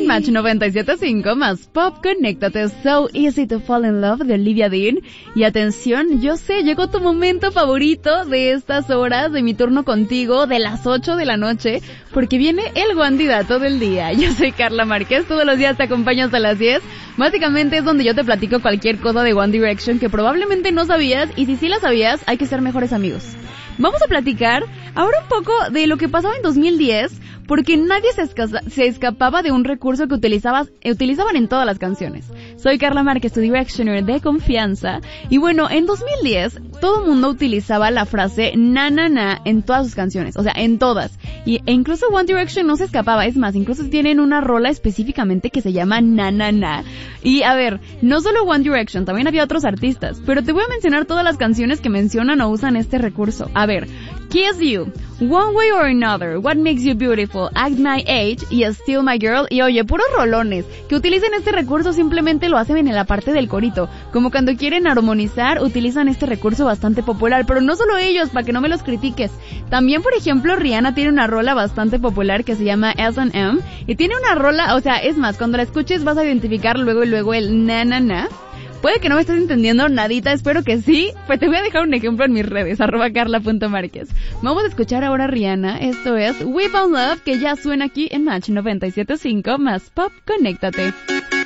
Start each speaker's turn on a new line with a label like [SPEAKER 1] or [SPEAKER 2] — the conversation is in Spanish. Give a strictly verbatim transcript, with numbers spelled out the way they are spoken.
[SPEAKER 1] Match noventa y siete punto cinco más Pop, conéctate. So Easy to Fall in Love de Olivia Dean. Y atención, yo sé, llegó tu momento favorito de estas horas de mi turno contigo, de las ocho de la noche, porque viene el candidato del día. Yo soy Carla Márquez, todos los días te acompaño hasta las diez. Básicamente es donde yo te platico cualquier cosa de One Direction que probablemente no sabías, y si sí la sabías, hay que ser mejores amigos. Vamos a platicar ahora un poco de lo que pasaba en dos mil diez, porque nadie se, esca- se escapaba de un recurso que utilizabas, eh, utilizaban en todas las canciones. Soy Carla Márquez, tu Directioner de confianza, y bueno, en dos mil diez todo el mundo utilizaba la frase na na na en todas sus canciones, o sea, en todas, y, e incluso One Direction no se escapaba, es más, incluso tienen una rola específicamente que se llama na na na. Y a ver, no solo One Direction, también había otros artistas, pero te voy a mencionar todas las canciones que mencionan o usan este recurso. A ver, Kiss You, One Way or Another, What Makes You Beautiful, Act My Age y Still My Girl. Y oye, puros rolones que utilicen este recurso, simplemente lo hacen en la parte del corito, como cuando quieren armonizar utilizan este recurso bastante popular. Pero no solo ellos, para que no me los critiques, también por ejemplo Rihanna tiene una rola bastante popular que se llama S and M, y tiene una rola, o sea, es más, cuando la escuches vas a identificar luego y luego el na na na. Puede que no me estés entendiendo nadita, espero que sí, pues te voy a dejar un ejemplo en mis redes, arroba carla.márquez. Vamos a escuchar ahora a Rihanna, esto es We Found Love, que ya suena aquí en Match noventa y siete punto cinco más Pop, conéctate.